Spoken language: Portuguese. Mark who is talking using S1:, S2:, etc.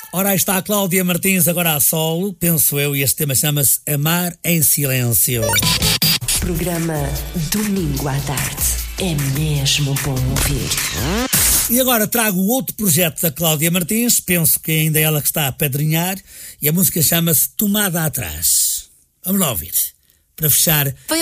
S1: Ora, aí está a Cláudia Martins agora a solo, penso eu, e este tema chama-se Amar em Silêncio.
S2: Programa Domingo à Tarde. É mesmo bom ouvir.
S1: E agora trago outro projeto da Cláudia Martins, penso que ainda é ela que está a padrinhar, e a música chama-se Tomada Atrás. Vamos lá ouvir, para fechar